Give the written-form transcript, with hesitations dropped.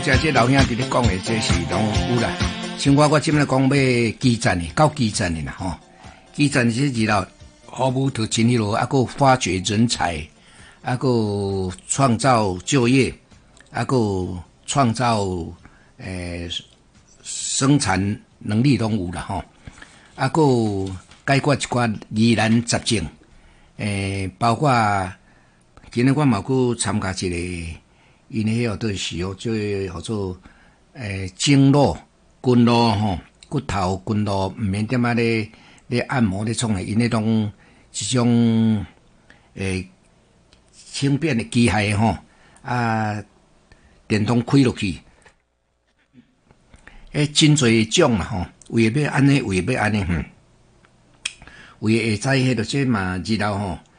遮这老兄伫咧讲的，这是拢有啦。像我即摆讲要基站的，到基站的啦吼。基站这二老服务就真迄落，还佫发掘人才，还佫创造就业，还佫创造生产能力拢有啦吼。还佫解决一寡疑难杂症，包括今日我嘛佫参加一个，因迄个都是哦，即叫做经络、筋络吼，骨头筋络毋免点啊咧按摩咧创诶，因迄种一种轻便的机械吼，电动开落去，真侪种啦吼，为要安尼，为要安尼为会使迄个即嘛日后吼。